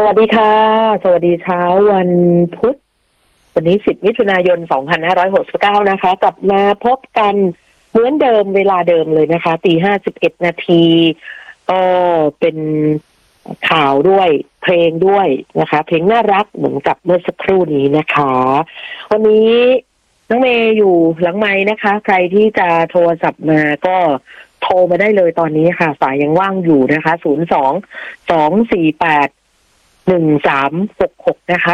วัสดีค่ะสวัสดีเช้าวันพุธวันนี้10มิถุนายน2569นะคะกลับมาพบกันเหมือนเดิมเวลาเดิมเลยนะคะ5:11 นาทีก็เป็นข่าวด้วยเพลงด้วยนะคะเพลงน่ารักเหมือนกับเมื่อสักครู่นี้นะคะวันนี้น้องเมย์อยู่หลังไมค์นะคะใครที่จะโทรศัพท์มาก็โทรมาได้เลยตอนนี้ค่ะสายยังว่างอยู่นะคะ02-248-1366นะคะ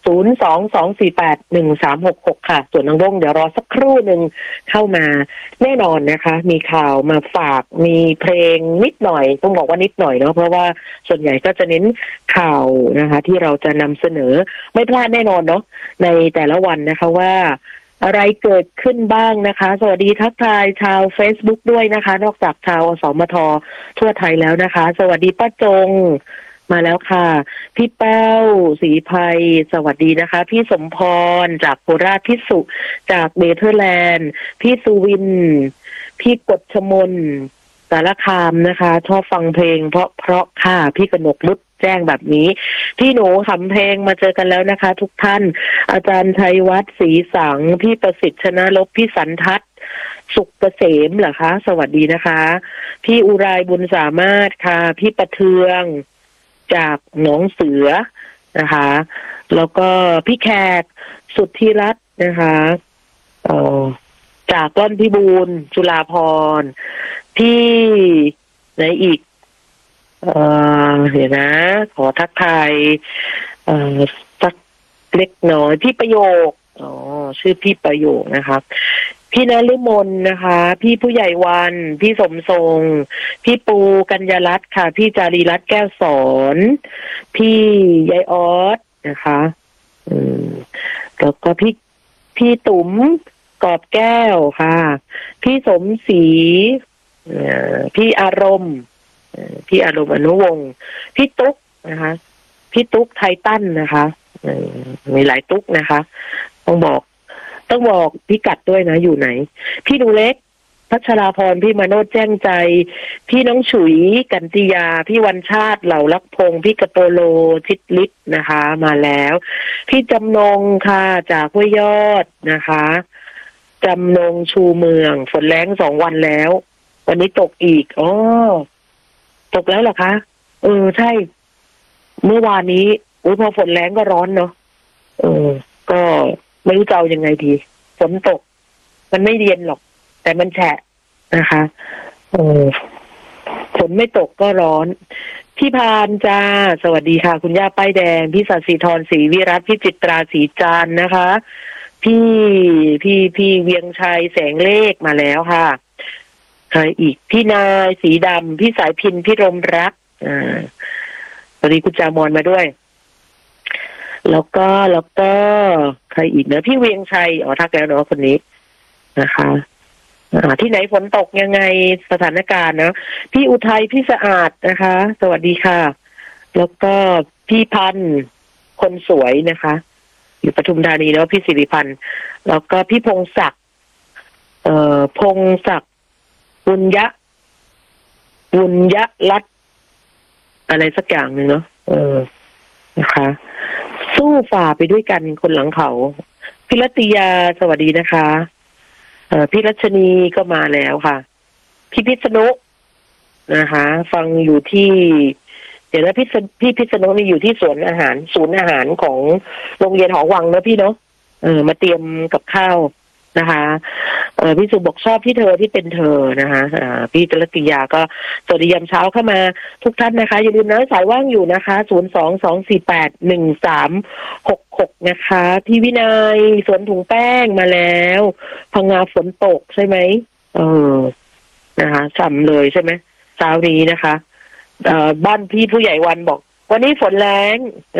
02-248-1366ค่ะส่วนน้องด้งเดี๋ยวรอสักครู่หนึ่งเข้ามาแน่นอนนะคะมีข่าวมาฝากมีเพลงนิดหน่อยต้องบอกว่านิดหน่อยเนาะเพราะว่าส่วนใหญ่ก็จะเน้นข่าวนะคะที่เราจะนำเสนอไม่พลาดแน่นอนเนาะในแต่ละวันนะคะว่าอะไรเกิดขึ้นบ้างนะคะสวัสดีทักทายชาว Facebook ด้วยนะคะนอกจากชาวสมททั่วไทยแล้วนะคะสวัสดีป้าจงมาแล้วค่ะพี่แป้วศรีภัยสวัสดีนะคะพี่สมพรจากโคราชพี่สุจากเนเธอร์แลนด์พี่สุวินพี่กฎชมนสารคามนะคะชอบฟังเพลงเพราะค่ะพี่กนกนุชแจ้งแบบนี้พี่หนูขำเพลงมาเจอกันแล้วนะคะทุกท่านอาจารย์ชัยวัฒน์ศรีสังพี่ประสิทธิ์ชนะลบพี่สันทัศน์สุขเกษมเหรอคะสวัสดีนะคะพี่อุไรบุญสามารถค่ะพี่ประเทืองจากหนองเสือนะคะแล้วก็พี่แขกสุทธิรัตน์นะคะจากก้อนพิบูลจุฬาภรณ์พี่ไหนอีกเดี๋ยวนะขอทักทายสักเล็กน้อยพี่ประโยคชื่อพี่ประโยคนะคะพี่นฤมลนะคะพี่ผู้ใหญ่วันพี่สมทรงพี่ปูกัญญารัตน์ค่ะพี่จารีรัตน์แก้วสอนพี่ยายออสนะคะแล้วก็พี่ตุ๋มกอบแก้วค่ะพี่สมศรีพี่อารมณ์อนุวงศ์พี่ตุ๊กนะคะพี่ตุ๊กไททันนะคะมีหลายตุ๊กนะคะต้องบอกพี่กัดด้วยนะอยู่ไหนพี่หนูเล็กพัชราพรพี่มโนจแจ้งใจพี่น้องฉุยกันติยาพี่วันชาติเหล่าลักพงศ์พี่กระโปโลชิดลิศนะคะมาแล้วพี่จำนงค่ะจากห้วยยอดนะคะจำนงชูเมืองฝนแรง2 วันแล้ววันนี้ตกอีกตกแล้วเหรอคะใช่เมื่อวานนี้พอฝนแรงก็ร้อนเนาะก็ไม่รู้จะเอายังไงดีฝนตกมันไม่เย็นหรอกแต่มันแฉะนะคะฝนไม่ตกก็ร้อนพี่พานจ้าสวัสดีค่ะคุณย่าป้ายแดงพี่สัตย์ศรีธรศรีวิรัตพี่จิตราศรีจานนะคะพี่เวียงชัยแสงเลขมาแล้วค่ะใครอีกพี่นายสีดำพี่สายพินพี่รมรักสวัสดีคุณจามอนมาด้วยแล้วก็ใครอีกนะพี่เวียงชัยทักแล้วเนาะคนนี้นะคะที่ไหนฝนตกยังไงสถานการณ์นะพี่อุทัยพี่สะอาดนะคะสวัสดีค่ะแล้วก็พี่พันธ์คนสวยนะคะอยู่ปทุมธานีแล้วพี่สิริพันธ์แล้วก็พี่พงศักดิ์บุญยะรัตน์อะไรสักอย่างหนึ่งเนาะนะคะสู้ฝ่าไปด้วยกันคนหลังเขาพิรัตยาสวัสดีนะคะพี่รัชนีก็มาแล้วค่ะพี่พิษณุนะคะฟังอยู่ที่เดี๋ยวนะพี่พิษณุนี่อยู่ที่ศูนย์อาหารของโรงเรียนหอวังนะพี่เนาะมาเตรียมกับข้าวนะคะพี่สุบอกชอบที่เธอที่เป็นเธอนะคะพี่จรติยาก็สวัสดียามเช้าเข้ามาทุกท่านนะคะอย่าลืมนะสายว่างอยู่นะคะ02-248-1366นะคะพี่วินัยสวนถุงแป้งมาแล้วพังงาฝนตกใช่ไหมนะคะฉ่ำเลยใช่ไหมเช้านี้นะคะบ้านพี่ผู้ใหญ่วันบอกวันนี้ฝนแรง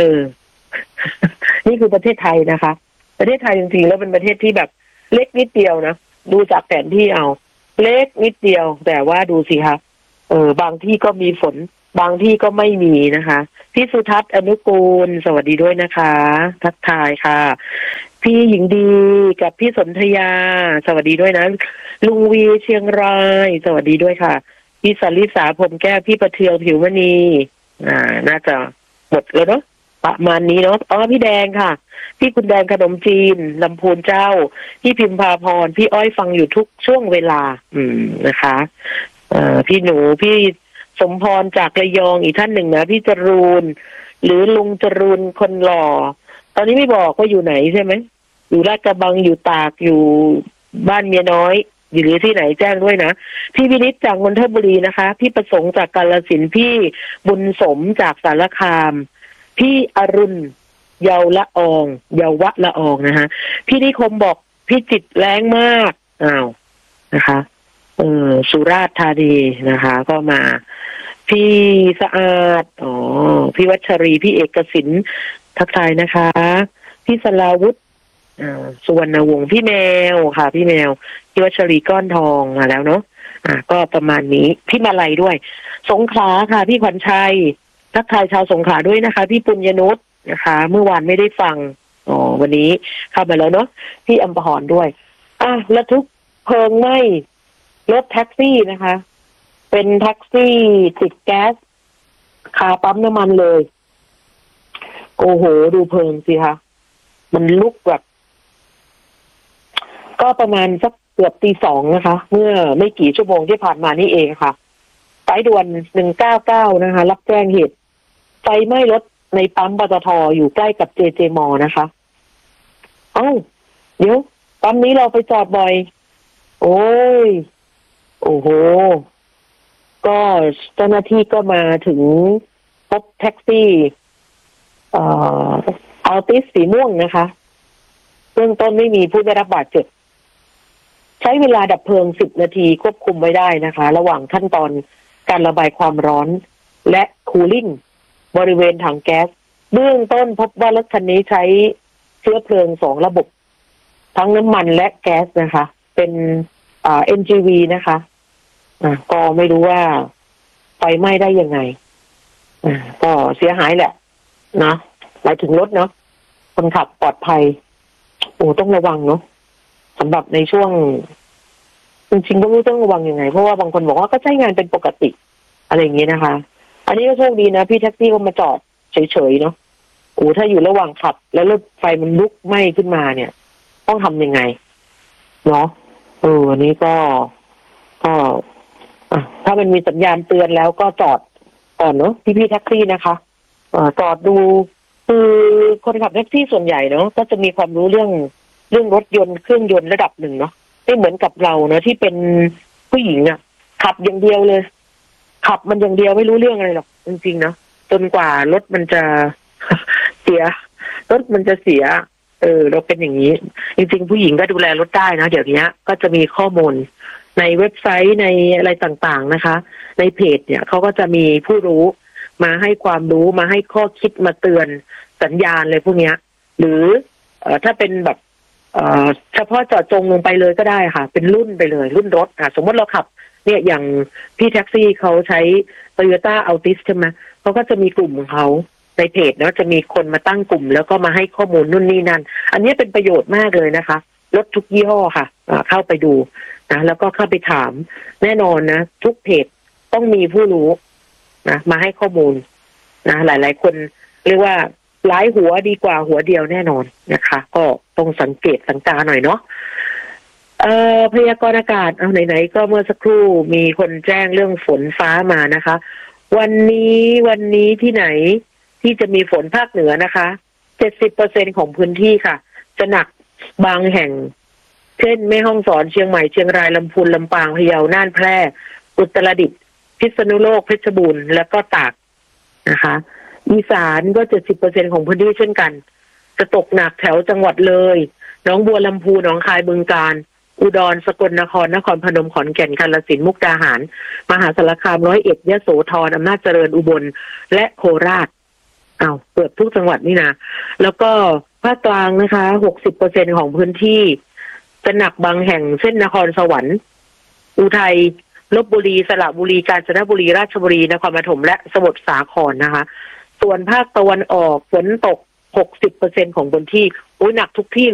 นี่คือประเทศไทยนะคะประเทศไทยจริงๆแล้วเป็นประเทศที่แบบเล็กนิดเดียวนะดูจากแผนที่เอาเล็กนิดเดียวแต่ว่าดูสิคะบางที่ก็มีฝนบางที่ก็ไม่มีนะคะพี่สุทัศน์อนุกูลสวัสดีด้วยนะคะทักทายค่ะพี่หญิงดีกับพี่สนธยาสวัสดีด้วยนะลุงวีเชียงรายสวัสดีด้วยค่ะพี่สลิสาพรมแก้วพี่ประเทืองผิวมณีน่าจะหมดแล้วเนาะประมาณนี้เนาะพี่แดงค่ะพี่คุณแดงขนมจีนลำพูนเจ้าพี่พิมพาพรพี่อ้อยฟังอยู่ทุกช่วงเวลานะคะพี่หนูพี่สมพรจากระยองอีกท่านหนึ่งนะพี่จรูนหรือลุงจรูนคนหล่อตอนนี้ไม่บอกว่าอยู่ไหนใช่ไหมอยู่ลาดกระบังอยู่ตากอยู่บ้านเมียน้อยอยู่หรือที่ไหนแจ้งด้วยนะพี่วินิจจากนนทบุรีนะคะพี่ประสงค์จากกาฬสินธุ์พี่บุญสมจากสารคามพี่อรุณเยาวละอองนะคะพี่นิคมบอกพี่จิตแรงมากนะคะสุราษฎร์ธานีนะคะก็มาพี่สะอาดพี่วัชรีพี่เอกสินทักทายนะคะพี่สลาวุฒิสุวรรณวงศ์พี่แมวค่ะพี่แมวพี่วัชรีก้อนทองมาแล้วเนาะก็ประมาณนี้พี่มาลัยด้วยสงขลาค่ะพี่ขวัญชัยทักทายชาวสงขลาด้วยนะคะพี่ปุญญนุชนะคะเมื่อวานไม่ได้ฟังวันนี้เข้ามาแล้วเนาะพี่อัมพรด้วยระทึกเพลิงไหม้รถแท็กซี่นะคะเป็นแท็กซี่ติดแก๊สคาปั๊มน้ำมันเลยโอ้โหดูเพลิงสิคะมันลุกแบบก็ประมาณสักเกือบตี 2นะคะเมื่อไม่กี่ชั่วโมงที่ผ่านมานี่เองค่ะสายด่วน199นะคะรับแจ้งเหตุไฟไหม้รถในปั๊มปตท.อยู่ใกล้กับเจเจมอนะคะเดี๋ยวปั๊มนี้เราไปจอดบ่อยโอ้โหก็เจ้าหน้าที่ก็มาถึงพบแท็กซี่อัลติสสีม่วงนะคะเบื้องต้นไม่มีผู้ได้รับบาดเจ็บใช้เวลาดับเพลิง10 นาทีควบคุมไว้ได้นะคะระหว่างขั้นตอนการระบายความร้อนและคูลิ่งบริเวณถังแก๊สเบื้องต้นพบว่ารถคันนี้ใช้เชื้อเพลิง2 ระบบทั้งน้ำมันและแก๊สนะคะเป็นNGV นะคะก็ไม่รู้ว่าไฟไหม้ได้ยังไงก็เสียหายแหละนะหมายถึงรถเนาะคนขับปลอดภัยต้องระวังเนาะสำหรับในช่วงจริงๆก็ไม่รู้ต้องระวังยังไงเพราะว่าบางคนบอกว่าก็ใช้งานเป็นปกติอะไรอย่างนี้นะคะอันนี้ก็โชคดีนะพี่แท็กซี่ก็มาจอดเฉยๆเนาะถ้าอยู่ระหว่างขับแล้วรถไฟมันลุกไหม้ขึ้นมาเนี่ยต้องทำยังไงเนาะอันนี้ก็ถ้ามันมีสัญญาณเตือนแล้วก็จอดก่อนเนาะพี่แท็กซี่นะคะจอดดูคือคนขับแท็กซี่ส่วนใหญ่เนาะก็จะมีความรู้เรื่องรถยนต์เครื่องยนต์ระดับหนึ่งเนาะไม่เหมือนกับเราเนาะที่เป็นผู้หญิงขับอย่างเดียวเลยขับมันอย่างเดียวไม่รู้เรื่องอะไรหรอกจริงๆเนาะจนกว่ารถมันจะเสียเราเป็นอย่างนี้จริงๆผู้หญิงก็ดูแลรถได้นะเดี๋ยวนี้ก็จะมีข้อมูลในเว็บไซต์ในอะไรต่างๆนะคะในเพจเนี่ยเขาก็จะมีผู้รู้มาให้ความรู้มาให้ข้อคิดมาเตือนสัญญาณเลยพวกนี้หรือถ้าเป็นแบบเฉพาะเจาะจงลงไปเลยก็ได้ค่ะเป็นรุ่นไปเลยรุ่นรถสมมติเราขับเนี่ยอย่างพี่แท็กซี่เขาใช้ Toyota Altis ใช่ไหมเขาก็จะมีกลุ่มของเขาในเพจนะจะมีคนมาตั้งกลุ่มแล้วก็มาให้ข้อมูลนู่นนี่นั่นอันนี้เป็นประโยชน์มากเลยนะคะรถทุกยี่ห้อค่ะเข้าไปดูนะแล้วก็เข้าไปถามแน่นอนนะทุกเพจต้องมีผู้รู้นะมาให้ข้อมูลนะหลายๆคนเรียกว่าหลายหัวดีกว่าหัวเดียวแน่นอนนะคะก็ต้องสังเกตสังกาหน่อยเนาะพยากรณ์อากาศไหนๆก็เมื่อสักครู่มีคนแจ้งเรื่องฝนฟ้ามานะคะวันนี้ที่ไหนที่จะมีฝนภาคเหนือนะคะ 70% ของพื้นที่ค่ะจะหนักบางแห่งเช่นแม่ฮ่องสอนเชียงใหม่เชียงรายลำพูนลำปางพะเยาน่านแพร่อุตรดิตถ์พิษณุโลกเพชรบูรณ์และก็ตากนะคะอีสานก็ 70% ของพื้นที่เช่นกันจะตกหนักแถวจังหวัดเลยหนองบัวลำพูหนองคายบึงกาฬอุดรสกลนครนครพนมขอนแก่นกาฬสินธุ์มุกดาหารมหาสารคาม101ยโสธรอำนาจเจริญอุบลและโคราชเกือบทุกจังหวัดนี่นะแล้วก็ภาคกลางนะคะ 60% ของพื้นที่จะหนักบางแห่งเช่นนครสวรรค์อุทัยลพบุรีสระบุรีกาญจนบุรีราชบุรีนครปฐมและสมุทรสาครนะคะส่วนภาคตะวันออกฝนตก 60% ของพื้นที่หนักทุกที่